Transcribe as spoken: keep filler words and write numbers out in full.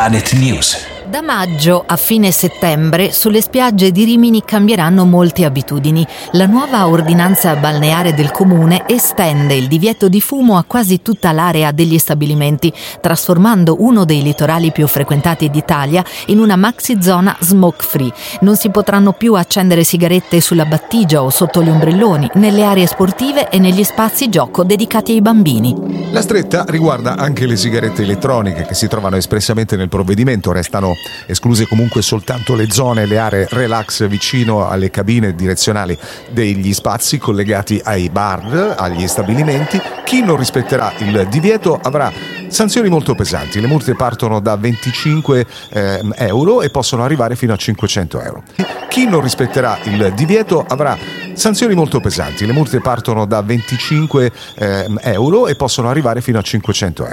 Planet News. Da maggio a fine settembre sulle spiagge di Rimini cambieranno molte abitudini. La nuova ordinanza balneare del comune estende il divieto di fumo a quasi tutta l'area degli stabilimenti, trasformando uno dei litorali più frequentati d'Italia in una maxi zona smoke free. Non si potranno più accendere sigarette sulla battigia o sotto gli ombrelloni, nelle aree sportive e negli spazi gioco dedicati ai bambini. La stretta riguarda anche le sigarette elettroniche che si trovano espressamente nel provvedimento. Restano escluse comunque soltanto le zone e le aree relax vicino alle cabine direzionali degli spazi collegati ai bar, agli stabilimenti. Chi non rispetterà il divieto avrà sanzioni molto pesanti. Le multe partono da venticinque eh, euro e possono arrivare fino a cinquecento euro. Chi non rispetterà il divieto avrà sanzioni molto pesanti. Le multe partono da venticinque eh, euro e possono arrivare fino a cinquecento euro.